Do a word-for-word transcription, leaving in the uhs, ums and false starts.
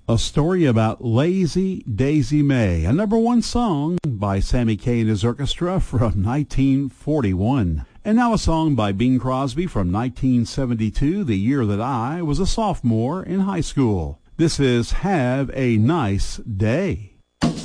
A story about Lazy Daisy May, a number one song by Sammy Kaye and his orchestra from nineteen forty-one. And now a song by Bing Crosby from nineteen seventy-two, the year that I was a sophomore in high school. This is Have a Nice Day.